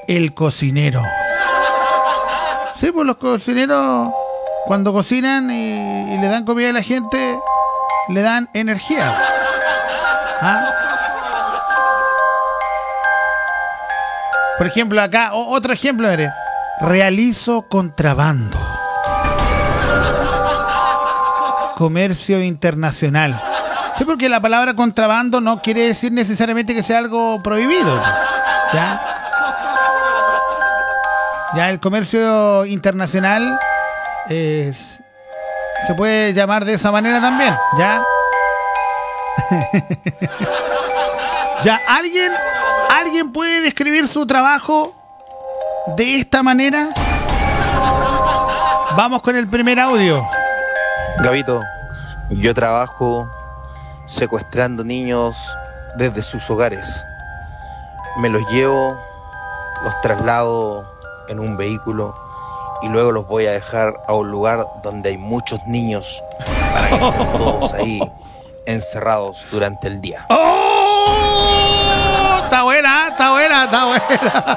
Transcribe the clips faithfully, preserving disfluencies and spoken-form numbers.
el cocinero. Sí, pues los cocineros cuando cocinan y, y le dan comida a la gente, le dan energía. ¿Ah? Por ejemplo, acá, o, otro ejemplo, mire. Realizo contrabando. Comercio internacional. Sí, porque la palabra contrabando no quiere decir necesariamente que sea algo prohibido. ¿Ya? Ya el comercio internacional es, se puede llamar de esa manera también. ¿Ya? ¿Ya alguien, alguien puede describir su trabajo de esta manera? Vamos con el primer audio. Gabito, yo trabajo secuestrando niños desde sus hogares. Me los llevo, los traslado en un vehículo y luego los voy a dejar a un lugar donde hay muchos niños para que estén todos ahí encerrados durante el día. ¡Oh! Está buena, está buena, está buena.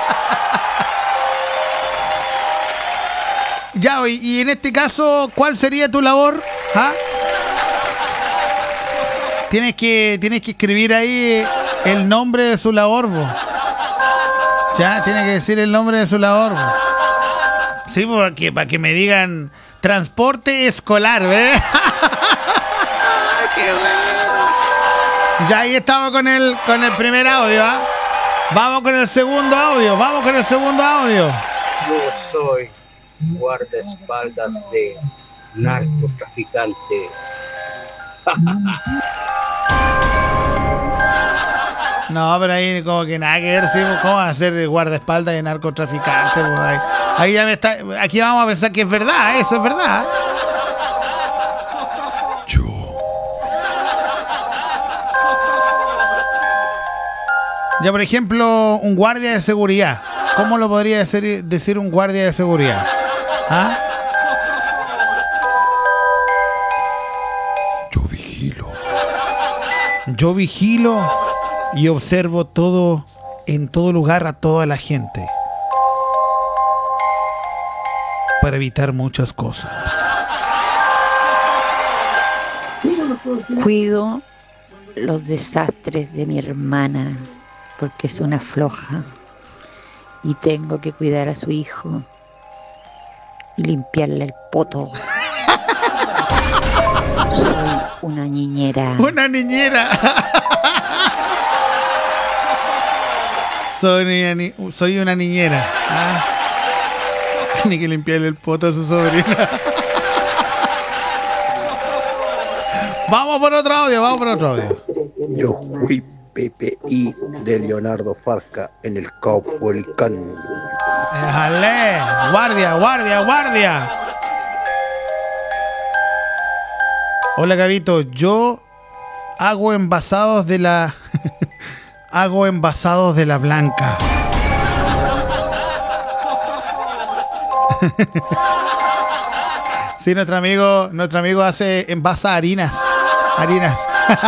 Ya, y, y en este caso, ¿cuál sería tu labor? ¿Ah? Tienes que, tienes que escribir ahí el nombre de su labor, bo. Ya, tienes que decir el nombre de su labor, bo. Sí, porque para que me digan transporte escolar, ¿ves? ¡Qué bueno! Ya ahí estamos con el, con el primer audio, ¿ah? Vamos con el segundo audio, vamos con el segundo audio. Yo soy guardaespaldas de narcotraficantes. No, pero ahí como que nada que ver, ¿sí? ¿Cómo va a ser guardaespaldas de narcotraficantes? Pues ahí, ahí ya me está. Aquí vamos a pensar que es verdad, eso es verdad. Yo. Ya, por ejemplo, un guardia de seguridad. ¿Cómo lo podría decir, decir un guardia de seguridad? ¿Ah? Yo vigilo. Yo vigilo y observo todo, en todo lugar, a toda la gente, para evitar muchas cosas. Cuido los desastres de mi hermana porque es una floja y tengo que cuidar a su hijo y limpiarle el poto. Soy una niñera. Una niñera. Soy una, ni soy una niñera. ¿Ah? Tiene que limpiarle el poto a su sobrina. Vamos por otro audio, vamos por otro audio. Yo fui P P I de Leonardo Farca en el Caupolicán. ¡Déjale! ¡Guardia, guardia, guardia! Hola, Gabito. Yo hago envasados de la... hago envasados de la blanca. Sí, nuestro amigo, nuestro amigo hace envasa harinas. Harinas.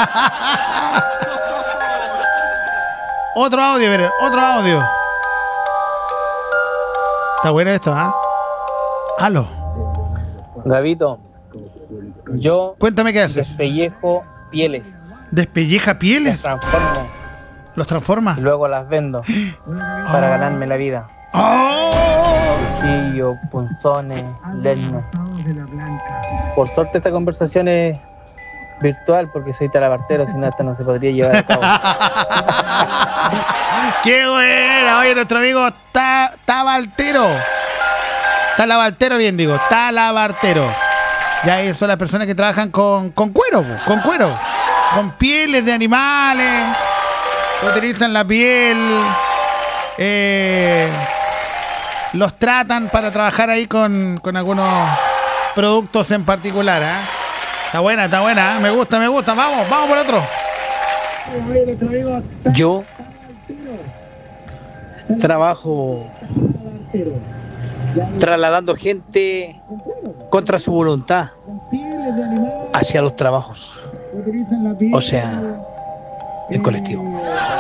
Otro audio, mire, otro audio. Está bueno esto, ¿ah? ¿eh? Aló. Gabito, yo cuéntame qué haces. Despellejo pieles. ¿Despelleja pieles? Las transformo. ¿Los transforma? Y luego las vendo para oh. ganarme la vida. ¡Oh! Cuchillo, punzones, leña. Por suerte esta conversación es virtual porque soy talabartero, si no esta no se podría llevar a cabo. ¡Qué buena! Oye, nuestro amigo ta, Tabaltero. Talabartero, bien digo, talabartero. Ya son las personas que trabajan con, con cuero, con cuero. Con pieles de animales. Utilizan la piel. Eh, los tratan para trabajar ahí con, con algunos productos en particular, ¿eh? Está buena, está buena, ¿eh? Me gusta, me gusta. Vamos, vamos por otro. Yo trabajo trasladando gente contra su voluntad hacia los trabajos, o sea, en colectivo.